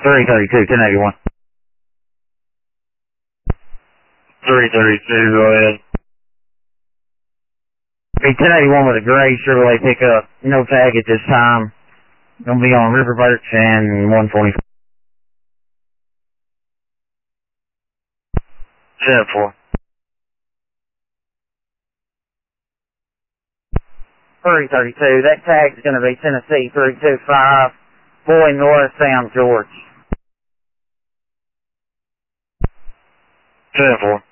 332, 1081. 332, go ahead. Be 1081 with a gray Chevrolet pickup. No tag at this time. Gonna be on River Birch and 124. 10-4. 332, that tag's gonna be Tennessee 325, Boy North, Sam George. 10-4.